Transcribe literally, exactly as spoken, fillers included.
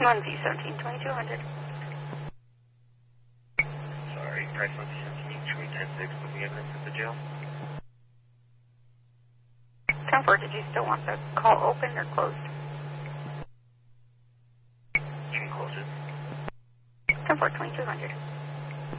one Z seventeen twenty-two hundred. Sorry, price one Z seventeen, show me ten six, moving evidence at the jail. Comfort, did you still want the call open or closed? You can close it. Comfort twenty-two hundred.